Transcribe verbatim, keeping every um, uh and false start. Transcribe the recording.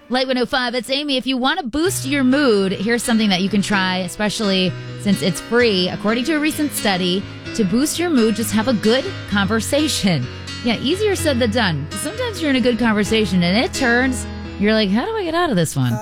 Light one oh five, it's Amy. If you want to boost your mood, here's something that you can try, especially since it's free. According to a recent study, to boost your mood, just have a good conversation. Yeah, easier said than done. Sometimes you're in a good conversation and it turns, you're like, how do I get out of this one?